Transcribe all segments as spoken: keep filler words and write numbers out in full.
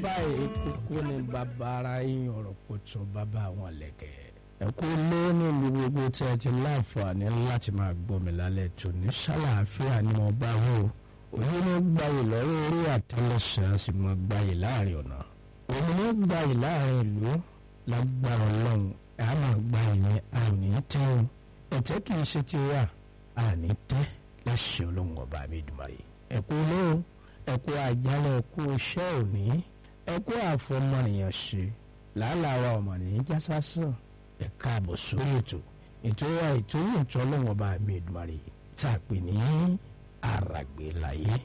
báyìí kókó ní bàbá ara yín ọ̀rọ̀ kò tó bàbá àwọn lẹ̀kẹ̀. ẹ kú lé níbi gbogbo tí ẹ ti láǹfààní láti máa gbọ́ mi lálẹ́ tó ní ṣàlàáfíà ni mo bá wò. òun ló gbayì lọ́wọ́ orí àtẹlẹsẹ̀ á sì mọ gbayì láàrin ọ̀nà. òun ló gbayì láàrin ìlú lágbára ọlọ́run ẹ̀ á máa gbayì ní àní tẹ́wọ̀n. ẹ̀tẹ́ kì í ṣe ti wà àní tẹ́ lẹ́sẹ̀ ọlọ́run ọba mi dùmarè. ẹ kú lé o ẹ kú àjálẹ̀ ẹ kú iṣẹ́ òní ẹ kú àfọmọnìyàn ṣe làálàá wa ọmọnìyàn jásásán ẹ káàbọ̀ sórí ètò ìtòwà ìtòwò ìtọ́ ọlọ́run ọba mi Èdùmàrè tá a pè ní àràgbé láyé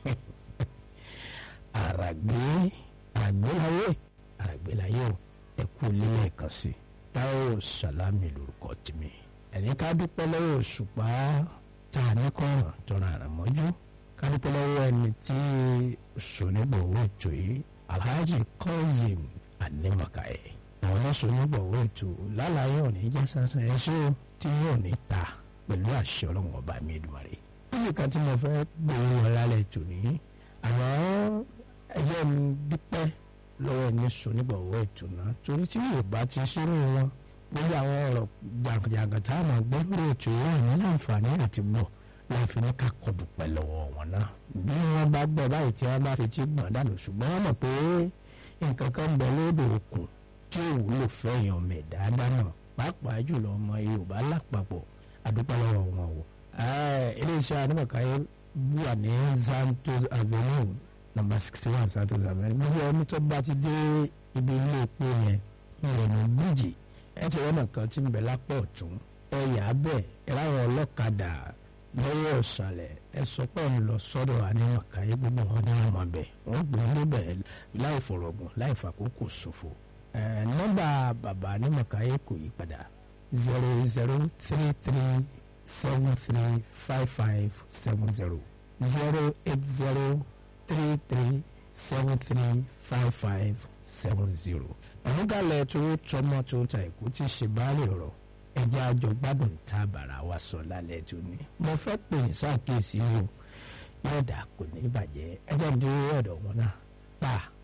àràgbé àgbéláyé àràgbé láyé o ẹ kú lílẹ̀ kan sí Táíwò Sàlámì lórúkọ tèmi ẹni ká dúpẹ́ lọ́wọ́ Òṣùpá tá a ní kọ́ràn tọ́ra àràmọ́jú ká dúpẹ́ lọ́wọ́ ẹni tí sọ̀nìgbọ̀wọ́ ètò yìí Alhaji Kazeem Animakaye àwọn lọ́sọ̀ onígbọ̀wọ́ ètò lálàyé òní jẹ́ sásán ẹṣẹ́ tí yóò ní ta pẹ̀lú àṣẹ ọlọ́run ọba mi Èdùmàrè. níbi kan tí mo fẹ́ gbòòrò wọn lálẹ́ ètò ní àwọn ẹgbẹ́ mi dúpẹ́ lọ́wọ́ ẹni sọ onígbọ̀wọ́ ètò náà torí tí yóò bá ti ṣeré wọn gbogbo àwọn ọ̀rọ̀ jàǹkàjàǹkà tá a máa gbọ́ lórí ètò yìí ní láǹfààní àti gbọ́ láìfi ní ká kọ dúpẹ́ lọ́wọ́ wọn náà. bí wọ́n bá gbọ́ báyìí tí wọ́n bá fi ti gbọ̀n dànù ṣùgbọ́n wọ́n mọ̀ pé nǹkan kan bẹ lódò òkun tí ò wúlò fẹ́yàn mẹ́ dáadáa náà pàápàá jùlọ ọmọ Yorùbá lápapọ̀ àdúpẹ́ lọ́wọ́ wọn o. iléeṣẹ́ Animakaye wà ní Santos Avenue number sixty one Santos Avenue gbogbo ẹni tó bá ti dé ibi ilé epo yẹn ìrọ̀nà bíjì ẹ ti wọ́n kan tí ń bẹ lápá ọ̀tún ẹ yà á bẹ̀ ẹ láwọn ọlọ́kadà lọ́wọ́ ọ̀sàlẹ̀ ẹ sọ pé ń lọ sọ́dọ̀ Animakaye gbogbo wọn ní ọmọ bẹ̀ wọ́n gbé níbẹ̀ láì fọ̀rọ̀gùn láì fàkókò ṣòfò. nọ́mbà bàbá Animakaye kò yí padà zero zero three three seven three five five seven zero zero eight zero three three seven three five five seven zero. àmúgalẹ̀ tó tọmọ tó ta ìkú tí ṣe báàlì ọ̀rọ̀ ẹjẹ́ àjọ gbádùn tá a bàrà wa sọ lálẹ́ tó ní. mo fẹ́ pè é sáà kéèsì o yọ̀ọ̀dà kò ní bàjẹ́ ẹjẹ́ ìdúró ọ̀dọ̀ wọn náà pa.